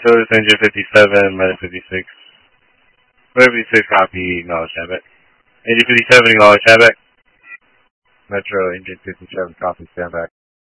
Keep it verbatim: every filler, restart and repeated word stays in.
Source Engine fifty-seven, Meta fifty-six. Meta fifty-six copy, acknowledge Handback. Engine fifty-seven, acknowledge Handback. Metro Engine fifty-seven copy, stand back.